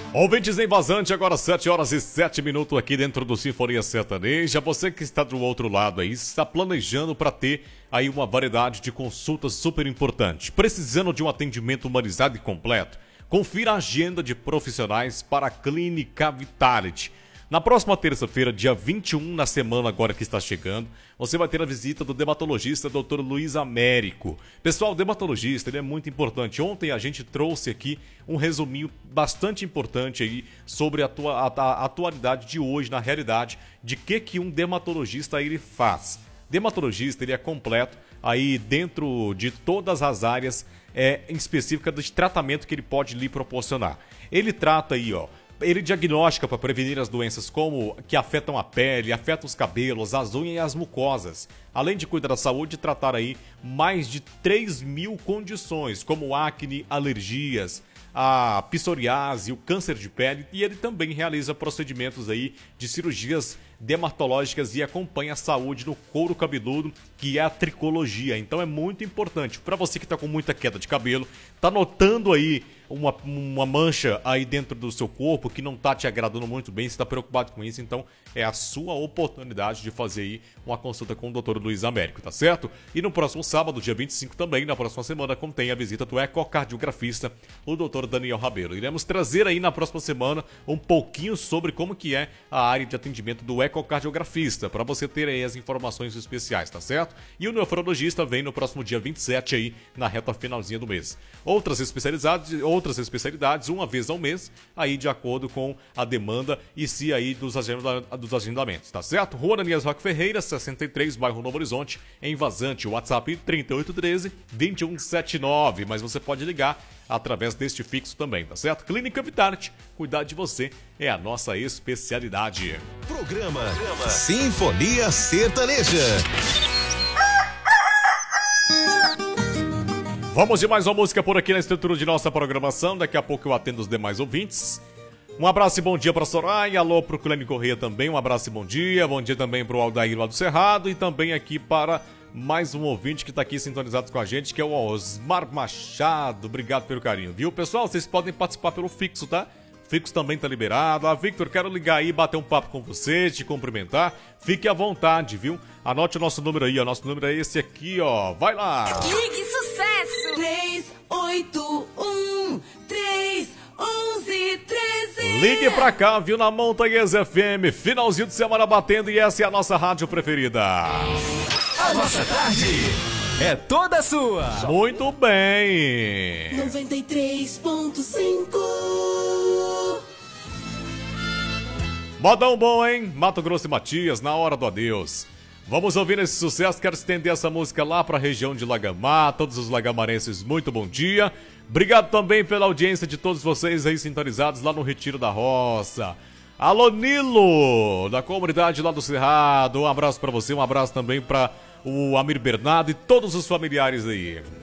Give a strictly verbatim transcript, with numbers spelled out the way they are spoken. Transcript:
Ouvintes em Vazante, agora sete horas e sete minutos aqui dentro do Sinfonia Sertaneja. Você que está do outro lado aí, está planejando para ter aí uma variedade de consultas super importante. Precisando de um atendimento humanizado e completo? Confira a agenda de profissionais para a Clínica Vitality. Na próxima terça-feira, dia vinte e um, na semana agora que está chegando, você vai ter a visita do dermatologista doutor Luiz Américo. Pessoal, o dermatologista ele é muito importante. Ontem a gente trouxe aqui um resuminho bastante importante aí sobre a, tua, a, a atualidade de hoje, na realidade, de que, que um dermatologista ele faz. Dermatologista ele é completo aí dentro de todas as áreas é, específicas de tratamento que ele pode lhe proporcionar. Ele trata aí, ó. Ele diagnostica para prevenir as doenças como que afetam a pele, afetam os cabelos, as unhas e as mucosas. Além de cuidar da saúde, tratar aí mais de três mil condições, como acne, alergias, a psoriase, o câncer de pele. E ele também realiza procedimentos aí de cirurgias dermatológicas e acompanha a saúde no couro cabeludo, que é a tricologia. Então é muito importante. Para você que está com muita queda de cabelo, tá notando aí uma, uma mancha aí dentro do seu corpo que não tá te agradando muito bem, você está preocupado com isso, então é a sua oportunidade de fazer aí uma consulta com o doutor Luiz Américo, tá certo? E no próximo sábado, dia vinte e cinco também, na próxima semana, contém a visita do ecocardiografista, o doutor Daniel Rabelo. Iremos trazer aí na próxima semana um pouquinho sobre como que é a área de atendimento do ecocardiografista, para você ter aí as informações especiais, tá certo? E o nefrologista vem no próximo dia vinte e sete aí, na reta finalzinha do mês. Outras especialidades, outras especialidades, uma vez ao mês, aí de acordo com a demanda e se aí dos, agenda, dos agendamentos, tá certo? Rua Ananias Roque Ferreira, sessenta e três, bairro Novo Horizonte, em Vazante, WhatsApp trinta e oito treze, vinte e um setenta e nove, mas você pode ligar através deste fixo também, tá certo? Clínica Vitality, cuidar de você é a nossa especialidade. Programa, Programa. Sinfonia Sertaneja. Vamos de mais uma música por aqui na estrutura de nossa programação. Daqui a pouco eu atendo os demais ouvintes. Um abraço e bom dia para Soraya. Alô pro Clênio Corrêa também. Um abraço e bom dia. Bom dia também pro Aldair lá do Cerrado. E também aqui para mais um ouvinte que está aqui sintonizado com a gente, que é o Osmar Machado. Obrigado pelo carinho, viu? Pessoal, vocês podem participar pelo fixo, tá? Fixo também tá liberado. Ah, Victor, quero ligar aí, bater um papo com você, te cumprimentar. Fique à vontade, viu? Anote o nosso número aí, ó. Nosso número é esse aqui, ó. Vai lá! Ligue Sucesso! três oito um, três um um treze. Ligue pra cá, viu? Na Montanhas F M. Finalzinho de semana batendo e essa é a nossa rádio preferida. A nossa tarde é toda sua. Muito bem. noventa e três ponto cinco. Modão bom, hein? Mato Grosso e Matias, na hora do adeus. Vamos ouvir esse sucesso, quero estender essa música lá para a região de Lagamar, todos os lagamarenses, muito bom dia. Obrigado também pela audiência de todos vocês aí sintonizados lá no Retiro da Roça. Alô Nilo, da comunidade lá do Cerrado, um abraço para você, um abraço também para o Amir Bernardo e todos os familiares aí.